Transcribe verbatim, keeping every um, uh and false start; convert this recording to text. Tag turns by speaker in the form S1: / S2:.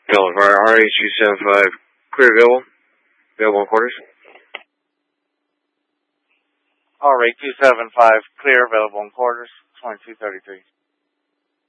S1: Philip, R H two seventy-five, clear available. Available in quarters.
S2: R H two seventy-five, clear available in quarters. twenty-two thirty-three.